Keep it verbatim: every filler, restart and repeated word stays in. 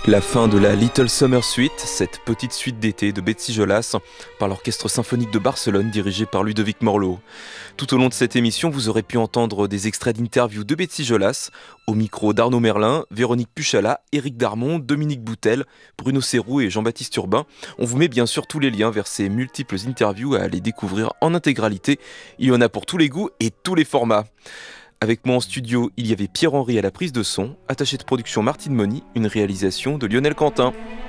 La fin de la Little Summer Suite, cette petite suite d'été de Betsy Jolas, par l'Orchestre Symphonique de Barcelone dirigé par Ludovic Morlot. Tout au long de cette émission, vous aurez pu entendre des extraits d'interviews de Betsy Jolas, au micro d'Arnaud Merlin, Véronique Puchala, Éric Darmon, Dominique Boutel, Bruno Serroux et Jean-Baptiste Urbain. On vous met bien sûr tous les liens vers ces multiples interviews à aller découvrir en intégralité. Il y en a pour tous les goûts et tous les formats. Avec moi en studio, il y avait Pierre-Henri à la prise de son, attaché de production Martine Moni, une réalisation de Lionel Quentin.